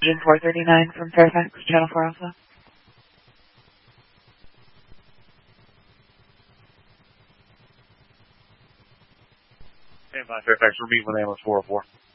Engine 439 from Fairfax, Channel 4 Alpha. Stand by, Fairfax. Repeat with ambulance 404.